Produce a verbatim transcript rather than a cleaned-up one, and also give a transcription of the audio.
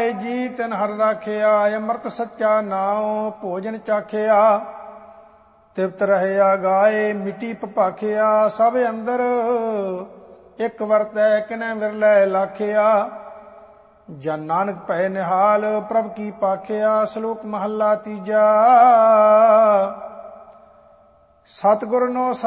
ਪਾਏ ਜੀ ਤਿਨ ਹਰ ਰਾਖਿਆ। ਅੰਮ੍ਰਿਤ ਸੱਚਾ ਨਾਉ ਭੋਜਨ ਚਾਖਿਆ। ਤ੍ਰਿਪਤ ਰਹਿਆ ਗਾਏ ਮਿੱਟੀ ਭਪਾਖਿਆ। ਸਭ ਅੰਦਰ ਇੱਕ ਵਰਤੈ ਕਿਨੈ ਵਿਰਲੇ ਲਾਖਿਆ। ਜਨ ਨਾਨਕ ਭੈ ਨਿਹਾਲ ਪ੍ਰਭ ਕੀ ਪਾਖਿਆ। ਸ਼ਲੋਕ ਮਹੱਲਾ ਤੀਜਾ। ਸਤਿਗੁਰ ਨੋ